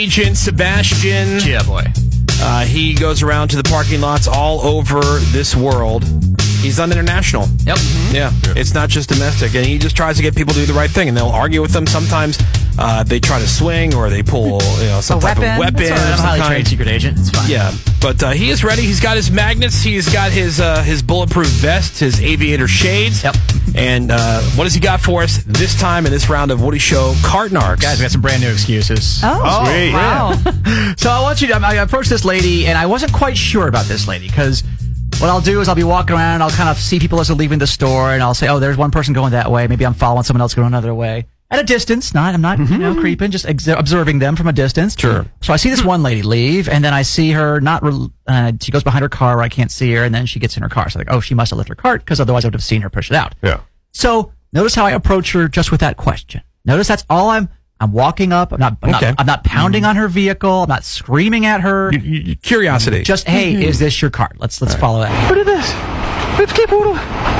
Agent Sebastian. Yeah, boy. He goes around to the parking lots all over this world. He's done international. Yep. Yeah, it's not just domestic. And he just tries to get people to do the right thing. And they'll argue with them. Sometimes they try to swing or they pull some type of weapon. I'm a highly trained secret agent. It's fine. Yeah, but he is ready. He's got his magnets. He's got his bulletproof vest, his aviator shades. Yep. And what has he got for us this time in this round of Woody Show Cart Narcs? Guys, we got some brand new excuses. Oh, sweet. Wow. So I want you to, I approached this lady, and I wasn't quite sure about this lady, because what I'll do is I'll be walking around, and I'll kind of see people as they're leaving the store, and I'll say, oh, there's one person going that way. Maybe I'm following someone else going another way. At a distance, I'm not creeping, just observing them from a distance. Sure. So I see this one lady leave, and then I see her she goes behind her car where I can't see her, and then she gets in her car. So I'm like, oh, she must have left her cart, because otherwise I would have seen her push it out. Yeah. So notice how I approach her just with that question. Notice that's all I'm walking up. I'm not pounding on her vehicle. I'm not screaming at her. Curiosity. Just, hey, is this your cart? Let's follow that. Who did this? What?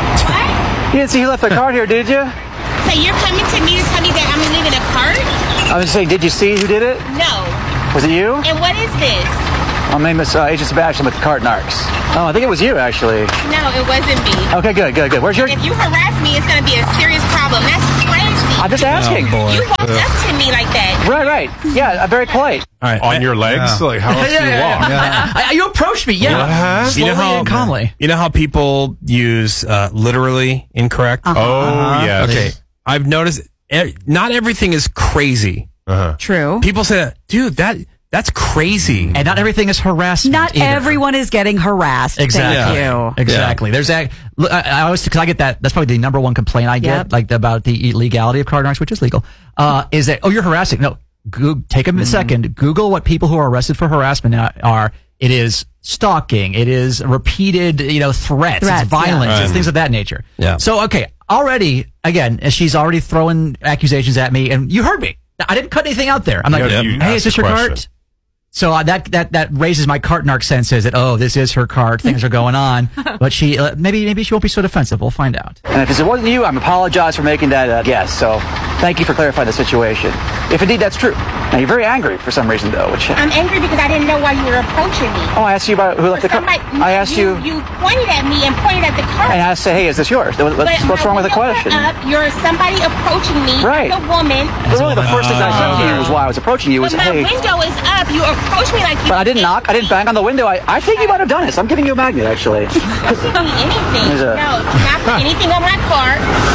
You didn't see who left the cart here, did you? So you're coming to me to tell me that I'm leaving a cart? I was saying, did you see who did it? No. Was it you? And what is this? My name is Agent Sebastian with the Cart Narcs. Oh, I think it was you, actually. No, it wasn't me. Okay, good. Where's your... If you harass me, it's going to be a serious problem. That's crazy. I'm just asking. Oh, boy. You walked up to me like that. Right. Yeah, very polite. All right. On your legs? Like, how else do you walk? You approached me, slowly and calmly. You know how people use literally incorrect? Oh, yeah. Okay. I've noticed not everything is crazy. True. People say that, dude, that's crazy. And not everything is harassment. Not either. everyone is getting harassed. Exactly. Thank you. Exactly. There's that. I always, because I get that. That's probably the number one complaint I get, like about the illegality of cart narcs, which is legal. Is that you're harassing? No. Take a second. Google what people who are arrested for harassment are. It is stalking. It is repeated, threats. It's violence. It's things of that nature. Yeah. So already, again, she's already throwing accusations at me, and you heard me. I didn't cut anything out there. I'm like, hey, is this your cart? So that raises my cart narc senses that, oh, this is her cart. Things are going on. But she maybe she won't be so defensive. We'll find out. And if it wasn't you, I'm apologize for making that guess. So thank you for clarifying the situation. If indeed that's true. Now, you're very angry for some reason, though. I'm angry because I didn't know why you were approaching me. Oh, I asked you about who left the cart. I asked you. You pointed at me and pointed at the cart. And I said, hey, is this yours? What's wrong with the question? You're somebody approaching me. Right. As a woman. But really, the first thing I said to you was why I was approaching you was, my hey. window is up. You approached me like you. But I didn't knock. I didn't bang on the window. I think you might have done it. So I'm giving you a magnet, actually. Not giving me anything. No, not put anything on my car.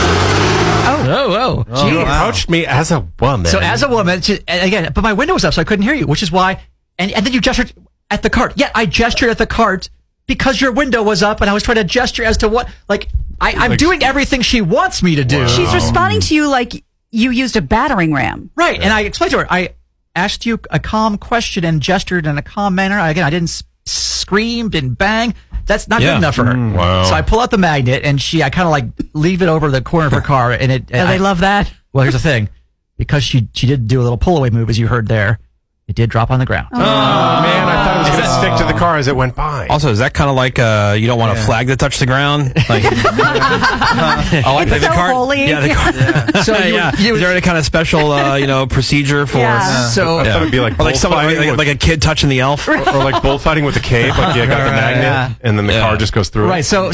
Oh. You approached me as a woman. So as a woman, again, but my window was up, so I couldn't hear you, which is why, and then you gestured at the cart. Yeah, I gestured at the cart because your window was up, and I was trying to gesture as to what, I'm doing everything she wants me to do. Wow. She's responding to you like you used a battering ram. Right, and I explained to her, I asked you a calm question and gestured in a calm manner. Again, I didn't scream, didn't bang. That's not good enough for her. Wow. So I pull out the magnet, and I kind of leave it over the corner of her car, and They love that. Well, here's the thing. Because she did do a little pull away move, as you heard there, it did drop on the ground. Oh, man, I thought it was going to stick to the car as it went by. Also, is that kind of like you don't want a flag to touch the ground? Like, It's so holy. Yeah, the cart. Yeah. So is there any kind of special procedure for? So I thought it'd be like bullfighting, like a kid touching the elf, or like bullfighting with a cape. Like you got the magnet, and then the car just goes through. Right. So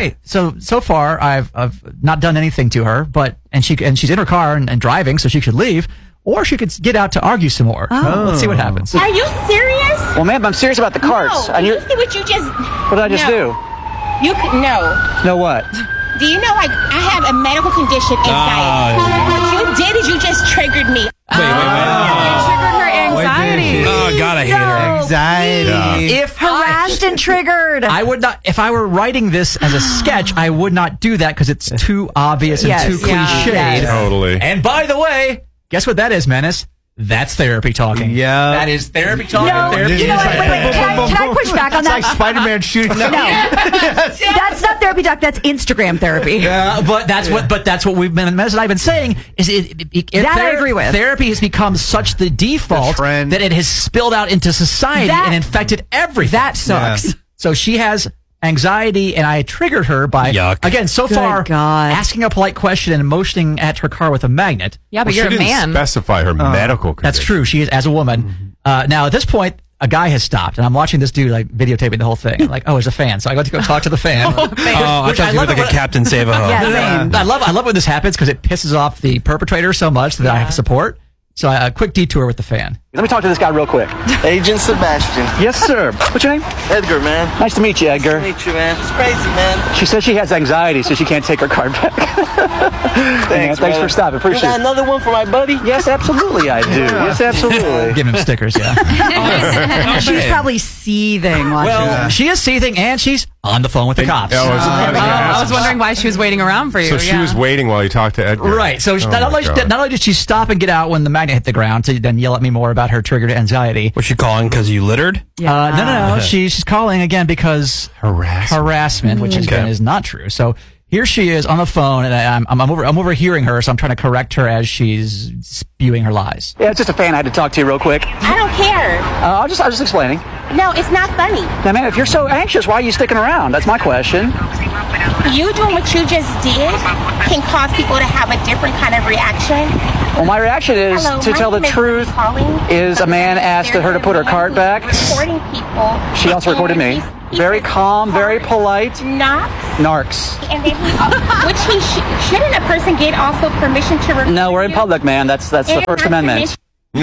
far I've not done anything to her, and she's in her car and driving, so she should leave. Or she could get out to argue some more. Let's see what happens. Are you serious? Well, ma'am, I'm serious about the carts. No. You see what you just... What did I just do? You could... No. No what? Do you know, I have a medical condition, anxiety. What you did is you just triggered me. Wait. You triggered her anxiety. Oh, God, I hate her. Anxiety. If Harassed and triggered. I would not, if I were writing this as a sketch, I would not do that because it's too obvious and too cliched. Yes. Totally. And by the way, guess what that is, Menace? That's therapy talking. Yeah. That is therapy talking. No, Therapy you know what? Wait. Can I push back on that? It's like Spider-Man shooting. No, that's not therapy talk. That's Instagram therapy. But that's what we've been. Menace and I've been saying is I agree with. Therapy has become such the default trend. that it has spilled out into society and infected everything. That sucks. Yeah. So she has anxiety, and I triggered her by again so far asking a polite question and motioning at her car with a magnet. Yeah, but Well, you're she a didn't man. specify her medical condition. That's true. She is, as a woman, Now, at this point, a guy has stopped, and I'm watching this dude like videotaping the whole thing. I'm like, oh, there's a fan. So I go to go talk to the fan. I thought you were like a Captain Save-A-Ho. Yeah, same. I love when this happens because it pisses off the perpetrator so much that I have support. So a quick detour with the fan. Let me talk to this guy real quick. Agent Sebastian. Yes, sir. What's your name? Edgar, man. Nice to meet you, Edgar. Nice to meet you, man. It's crazy, man. She says she has anxiety, so she can't take her card back. Thanks brother. for stopping. You Appreciate got it. another one for my buddy? Yes, absolutely, I do. Yes, absolutely. Give him stickers, yeah. She's probably seething watching. Well, she is seething, and she's on the phone with the cops. I was wondering why she was waiting around for you. So she was waiting while you talked to Edgar. Right. So not only did she stop and get out when the magnet hit the ground to then yell at me more about her triggered anxiety. Was she calling because you littered? No. She's calling again because harassment, which again is not true. So here she is on the phone, and I'm overhearing her, so I'm trying to correct her as she's spewing her lies. Yeah, it's just a fan. I had to talk to you real quick. I don't care. I was just explaining. No, it's not funny. Now, man, if you're so anxious, why are you sticking around? That's my question. You doing what you just did can cause people to have a different kind of reaction. Well, my reaction is, to tell the truth, is a man asked her to put her cart back. Recording people. She also recorded me. Very calm, very polite. Narcs. Narcs. And then shouldn't a person get also permission to record? No, we're in public, man. That's the First Amendment.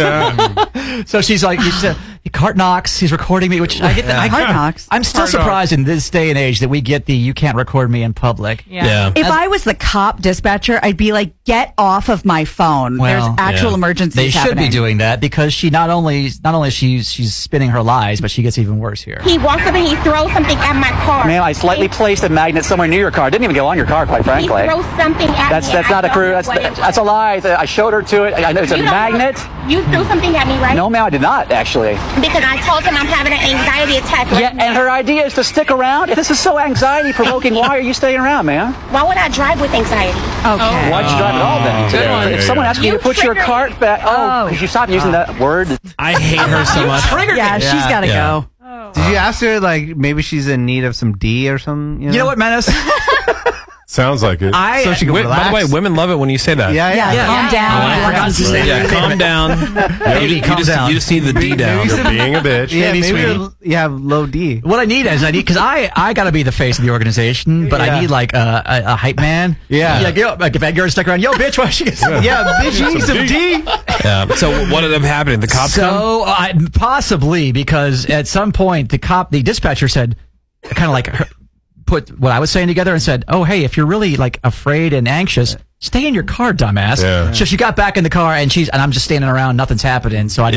So she's like, cart knocks. He's recording me, which I get. Cart knocks. I'm still surprised in this day and age that we get the "you can't record me in public." Yeah. If I was the cop dispatcher, I'd be like, get off of my phone. Well, There's actual emergencies They should happening. be doing that because she not only she's spinning her lies, but she gets even worse here. He walks up and he throws something at my car. Ma'am, I slightly placed a magnet somewhere near your car. Didn't even go on your car, quite frankly. He throws something at That's me. not a crew. That's a lie. I showed her to it. I know it's a magnet. You threw something at me, right? No, ma'am, I did not, actually. Because I told him I'm having an anxiety attack. Yeah, and her idea is to stick around. If this is so anxiety-provoking, why are you staying around, ma'am? Why would I drive with anxiety? Okay. Why'd you drive at all then? If someone asks you to put your cart back, because you stopped using that word. I hate her so much. Yeah, she's got to go. Did you ask her, like, maybe she's in need of some D or something? You know what, Menace? Sounds like it. So she can By the relax. way, women love it when you say that. Yeah. Calm down. I forgot to say that. Calm down. You just need the D down. You're being a bitch. Yeah, maybe sweetie. you have low D. What I need because I got to be the face of the organization, but I need like a hype man. Yeah. Like, yo, like if Edgar stuck around, yo, bitch, why she get some? Yeah, bitch, you need some D. Yeah. So what ended up happening? The cops come? So possibly because at some point the dispatcher said, kind of like put what I was saying together and said, "Oh, hey, if you're really like afraid and anxious, stay in your car, dumbass." Yeah. So she got back in the car and I'm just standing around, nothing's happening. So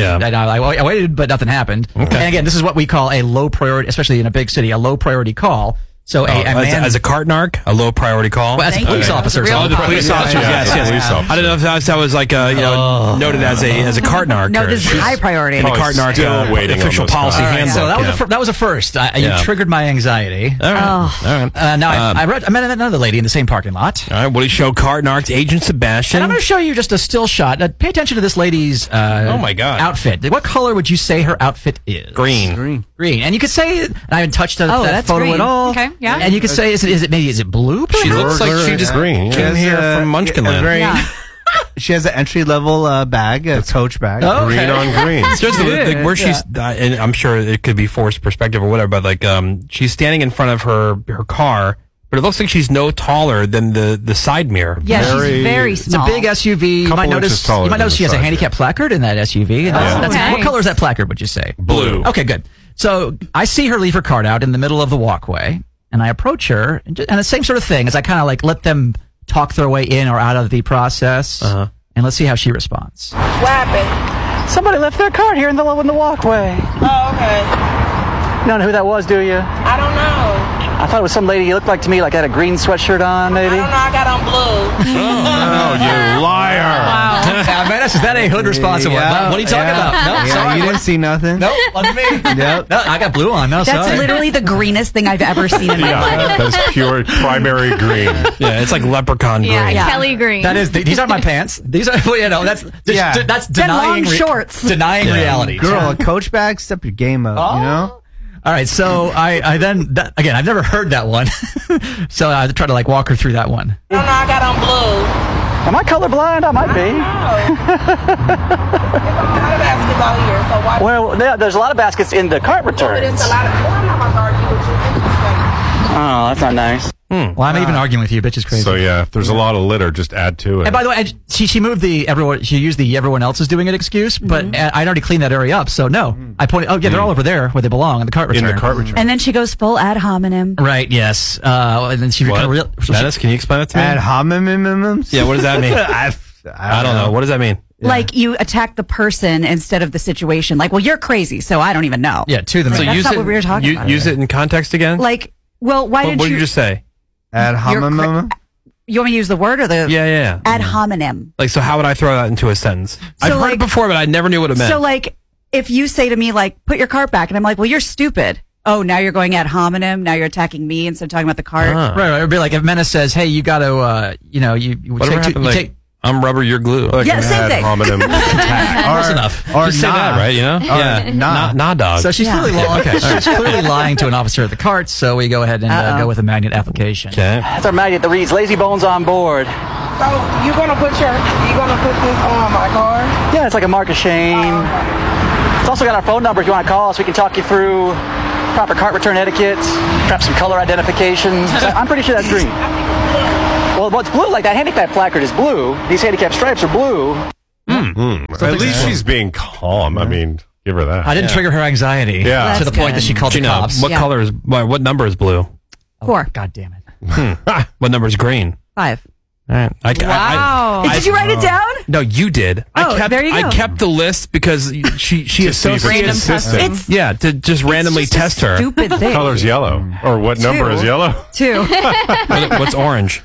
I waited, but nothing happened. Okay. And again, this is what we call a low priority, especially in a big city, a low priority call. So a man as a cart narc, a low priority call. Well, as a police officer, Oh, the police officers. Yes. I don't know if that was like noted as a cart narc. No, this is high priority. In the cart narc Still waiting on official those policy calls. handbook. So that was a first. You triggered my anxiety. All right. Now I met another lady in the same parking lot. All right. What do you show? Cart narcs, Agent Sebastian. And I'm going to show you just a still shot. Pay attention to this lady's oh my God. outfit. What color would you say her outfit is? Green. Green. And you could say, and I haven't touched that that's photo green. at all. Okay, yeah. And you could say, is it blue? She looks like she just green. came here from Munchkinland. Yeah. She has an entry-level bag, a Coach bag. Oh, okay. Green on green. Seriously, like where she's, and I'm sure it could be forced perspective or whatever, but like she's standing in front of her car, but it looks like she's no taller than the side mirror. Yeah, she's very It's a small. big SUV. You might notice she has a handicap placard in that SUV. Okay. What color is that placard, would you say? Blue. Okay, good. So I see her leave her cart out in the middle of the walkway, and I approach her, and the same sort of thing as I kind of like let them talk their way in or out of the process, and let's see how she responds. What happened? Somebody left their cart here in the walkway. Oh, okay. You don't know who that was, do you? I don't know. I thought it was some lady you looked like to me, like had a green sweatshirt on, maybe. I don't know. I got on blue. Oh, you liar. Wow. Man, is that a hood response? What are you talking about? No, Yeah, sorry. you didn't see nothing. No, on me. Yep. No, I got blue on. No, That's sorry. literally the greenest thing I've ever seen in my life. Yeah, that's pure primary green. Yeah, it's like leprechaun green. Yeah, Kelly Green. That is. These aren't my pants. These are. Well, that's Yeah. denying long shorts. Denying reality. Girl, a Coach bag, step your game up, you know? All right, so I then again, I've never heard that one, so I tried to like walk her through that one. I don't know. I got on blue. Am I colorblind? I might be. Basketball here, so why? Well, there's a lot of baskets in the cart returns. There's a lot of. Well, I'm not gonna argue with you. You just like, Oh, that's not nice. Well, I'm even arguing with you. Bitch is crazy. So yeah, if there's a lot of litter, just add to it. And by the way, she moved she used the everyone else is doing it excuse, but I'd already cleaned that area up, so no. I pointed, they're all over there where they belong, in the cart return. In the cart return. And then she goes full ad hominem. Right, yes. And then she What? kind of Dennis, can you explain it to me? Ad hominem. Yeah, what does that mean? I don't know. What does that mean? Like you attack the person instead of the situation. Like, well, you're crazy, so I don't even know. Yeah, to them. So that's not what we were talking about. Use it in context again? Like, well, why what did did you just say? Ad hominem. You want me to use the word or the Yeah. ad hominem? Like, so how would I throw that into a sentence? I've heard it before, but I never knew what it meant. So, like, if you say to me, like, put your cart back, and I'm like, well, you're stupid. Oh, now you're going ad hominem. Now you're attacking me instead of talking about the cart. Right. It'd be like if Menace says, "Hey, you got to, I'm rubber, you're glue. Like Yeah, an same ad thing. hominem attack. Close enough. Or Just say that, right? You know? Nah, dog. So she's clearly lying. She's clearly lying to an officer at the cart. So we go ahead and go with a magnet application. Okay. That's our magnet that reads "Lazy Bones on board." so you gonna put this on my car? Yeah, it's like a mark of shame. It's also got our phone number if you want to call us. We can talk you through proper cart return etiquette, perhaps some color identifications. I'm pretty sure that's green. Well, what's blue? Like that handicap placard is blue. These handicap stripes are blue. At least she's being calm. I mean, give her that. I didn't trigger her anxiety. Yeah. To the point that she called the cops. What color is? What number is blue? 4. God damn it. What number is green? 5. All right. Did you write it down? No, you did. There you go. I kept the list because she associates. Random testing. Yeah, to just randomly test her. Stupid thing. Color's yellow. Or what number is yellow? 2. What's orange?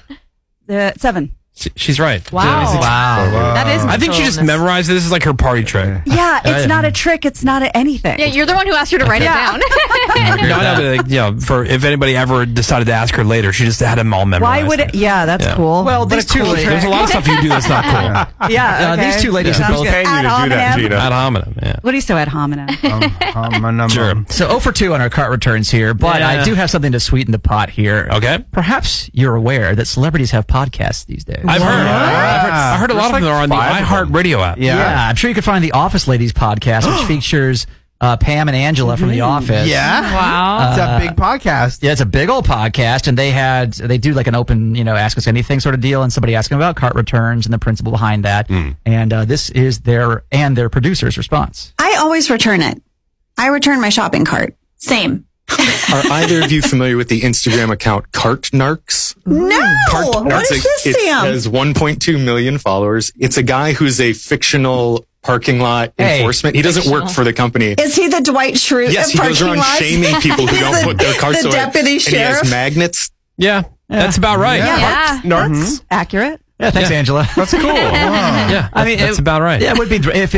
7. She's right. Wow. That is. I think she just memorized it. This is like her party trick. Yeah, it's not a trick. It's not anything. Yeah, you're the one who asked her to write it down. No, but like, for if anybody ever decided to ask her later, she just had them all memorized. Why would it? Yeah, that's cool. Well, these two ladies. There's a lot of stuff you do that's not cool. Yeah, okay. These two ladies Sounds are both good. paying you Ad to do that, hominem. Gina. Ad hominem. Yeah. What do you say, ad hominem? Sure. So 0 for 2 on our cart returns here, but Yeah. I do have something to sweeten the pot here. Okay. Perhaps you're aware that celebrities have podcasts these days. I've heard. I heard a lot of them are on the iHeartRadio app. Yeah, I'm sure you could find the Office Ladies podcast, which features Pam and Angela from The Office. Yeah. Wow. It's a big podcast. Yeah, it's a big old podcast, and they do like an open, ask us anything sort of deal, and somebody asking about cart returns and the principle behind that. And this is their producer's response. I always return it. I return my shopping cart. Same. Are either of you familiar with the Instagram account Cartnarks? No! What is this, Sam? It has 1.2 million followers. It's a guy who's a fictional parking lot enforcement. He doesn't work for the company. Is he the Dwight Schrute Yes, of he goes parking around lots? shaming people who He's don't put their carts the away. deputy And he sheriff? has magnets. Yeah, that's about right. Yeah. Narcs. Accurate. Yeah, thanks, Angela. That's cool. Yeah, I mean, that's about right. Yeah, it would be if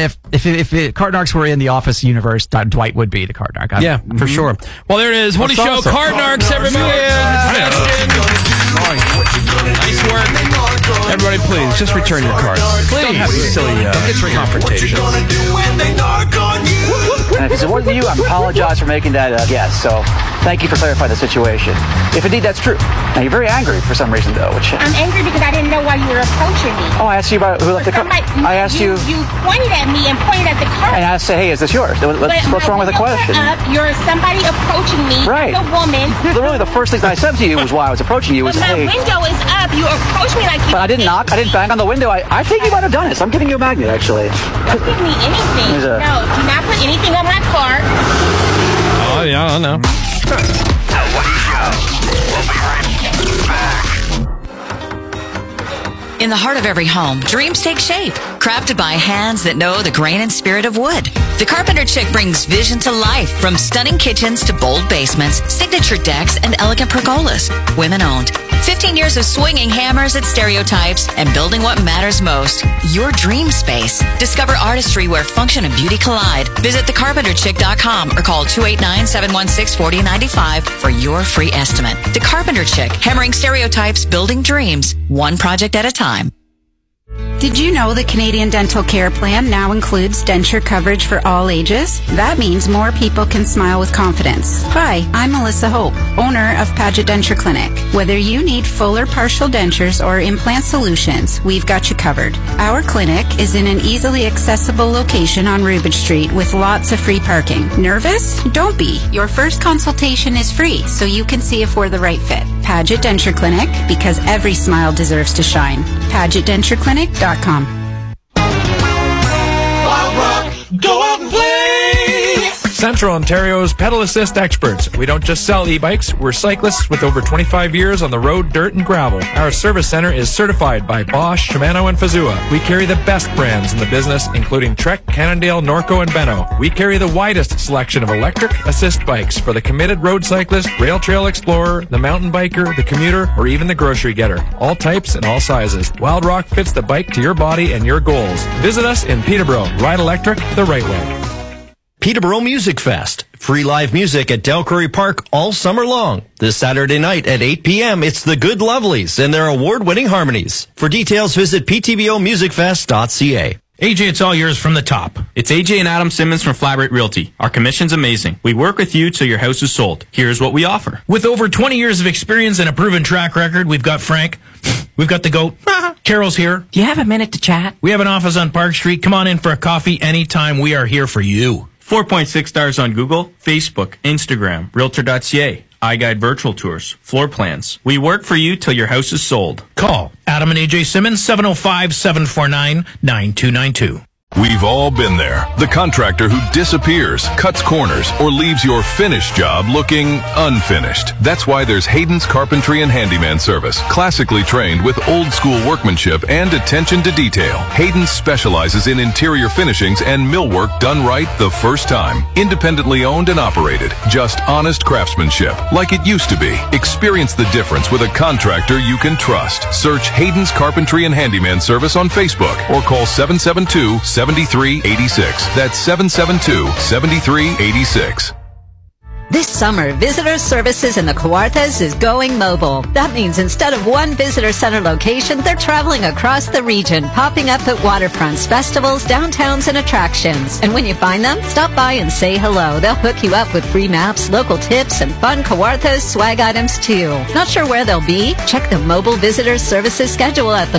Cartnarks were in the Office universe, Dwight would be the Cartnark. Yeah, for sure. Well, there it is. Woody Show, awesome. Cartnarks, everybody. Nice work. Everybody, please, just return your cards. Please. Don't have these silly confrontations. And if it wasn't you, I apologize for making that guess. So thank you for clarifying the situation. If indeed that's true. Now, you're very angry for some reason, though. Which I'm angry because I didn't know why you were approaching me. I asked you about who left the car. I asked you. You pointed at me and pointed at the car. And I said, hey, is this yours? What's wrong with the question? You're somebody approaching me. Right. The woman. Really, the first thing I said to you was why I was approaching you was, But my hey. window is up. You approached me like you. But I didn't knock. I didn't bang on the window. I think you might have done it. So I'm giving you a magnet, actually. Don't give me anything. No, do not put anything on my car. Oh, yeah, I don't know. The Woody Show. We'll be right back. In the heart of every home, dreams take shape, crafted by hands that know the grain and spirit of wood. The Carpenter Chick brings vision to life, from stunning kitchens to bold basements, signature decks, and elegant pergolas. Women-owned. 15 years of swinging hammers at stereotypes and building what matters most, your dream space. Discover artistry where function and beauty collide. Visit thecarpenterchick.com or call 289-716-4095 for your free estimate. The Carpenter Chick, hammering stereotypes, building dreams, one project at a time. Did you know the Canadian Dental Care Plan now includes denture coverage for all ages? That means more people can smile with confidence. Hi, I'm Melissa Hope, owner of Paget Denture Clinic. Whether you need full or partial dentures or implant solutions, we've got you covered. Our clinic is in an easily accessible location on Rubin Street with lots of free parking. Nervous? Don't be. Your first consultation is free, so you can see if we're the right fit. Paget Denture Clinic, because every smile deserves to shine. PagetDentureClinic.com. Wild Rock, go out and play! Central Ontario's pedal assist experts. We don't just sell e-bikes, we're cyclists with over 25 years on the road, dirt, and gravel. Our service center is certified by Bosch, Shimano, and Fazua. We carry the best brands in the business, including Trek, Cannondale, Norco, and Benno. We carry the widest selection of electric assist bikes for the committed road cyclist, rail trail explorer, the mountain biker, the commuter, or even the grocery getter. All types and all sizes. Wild Rock fits the bike to your body and your goals. Visit us in Peterborough. Ride electric the right way. Peterborough Music Fest. Free live music at Delcurry Park all summer long. This Saturday night at 8 p.m., it's the Good Lovelies and their award-winning harmonies. For details, visit ptbomusicfest.ca. AJ, it's all yours from the top. It's AJ and Adam Simmons from Flatrate Realty. Our commission's amazing. We work with you till your house is sold. Here's what we offer. With over 20 years of experience and a proven track record, we've got Frank. We've got the GOAT. Carol's here. Do you have a minute to chat? We have an office on Park Street. Come on in for a coffee anytime. We are here for you. 4.6 stars on Google, Facebook, Instagram, Realtor.ca, iGuide virtual tours, floor plans. We work for you till your house is sold. Call Adam and AJ Simmons, 705-749-9292. We've all been there. The contractor who disappears, cuts corners, or leaves your finished job looking unfinished. That's why there's Hayden's Carpentry and Handyman Service. Classically trained with old school workmanship and attention to detail. Hayden's specializes in interior finishings and millwork done right the first time. Independently owned and operated. Just honest craftsmanship, like it used to be. Experience the difference with a contractor you can trust. Search Hayden's Carpentry and Handyman Service on Facebook or call 772-7386. That's 772-7386. This summer, Visitor Services in the Kawarthas is going mobile. That means instead of one visitor center location, they're traveling across the region, popping up at waterfronts, festivals, downtowns, and attractions. And when you find them, stop by and say hello. They'll hook you up with free maps, local tips, and fun Kawarthas swag items too. Not sure where they'll be? Check the Mobile Visitor Services schedule at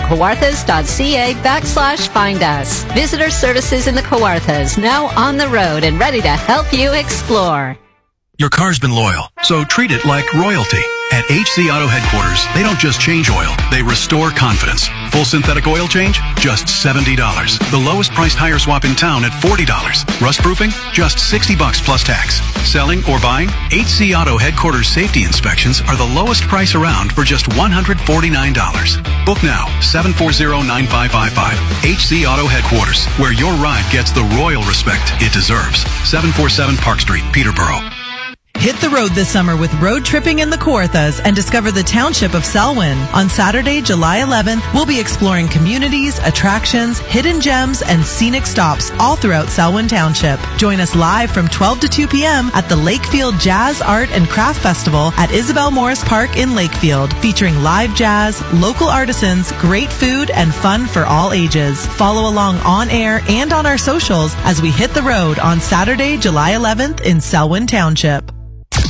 thekawarthas.ca/find us. Visitor Services in the Kawarthas, now on the road and ready to help you explore. Your car's been loyal, so treat it like royalty. At HC Auto Headquarters, they don't just change oil, they restore confidence. Full synthetic oil change? Just $70. The lowest priced hire swap in town at $40. Rust proofing? Just $60 plus tax. Selling or buying? HC Auto Headquarters safety inspections are the lowest price around for just $149. Book now, 740-9555. HC Auto Headquarters, where your ride gets the royal respect it deserves. 747 Park Street, Peterborough. Hit the road this summer with road tripping in the Kawarthas and discover the township of Selwyn. On Saturday, July 11th, we'll be exploring communities, attractions, hidden gems, and scenic stops all throughout Selwyn Township. Join us live from 12 to 2 p.m. at the Lakefield Jazz, Art, and Craft Festival at Isabel Morris Park in Lakefield, featuring live jazz, local artisans, great food, and fun for all ages. Follow along on air and on our socials as we hit the road on Saturday, July 11th in Selwyn Township.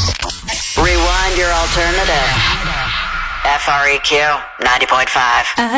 Rewind your alternative. FREQ 90.5.